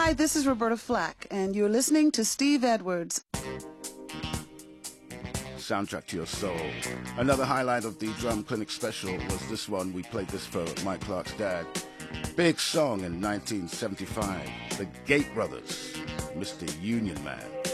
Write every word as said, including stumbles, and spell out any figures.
Hi, this is Roberta Flack, and you're listening to Steve Edwards. Soundtrack to your soul. Another highlight of the Drum Clinic special was this one. We played this for Mike Clark's dad. Big song in nineteen seventy-five. The Gate Brothers, Mister Union Man.